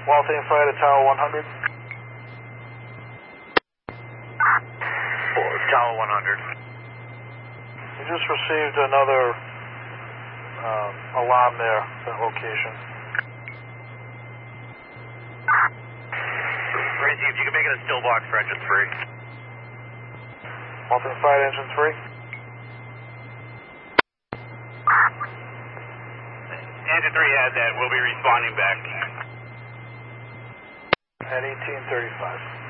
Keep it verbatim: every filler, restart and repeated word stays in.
Waltham Fire to Tower one hundred. Tower one hundred. We just received another um, alarm there at that location. Crazy, if you can make it a still box for engine three. Waltham Fire engine three. Engine three had that. We'll be responding back. At eighteen thirty-five.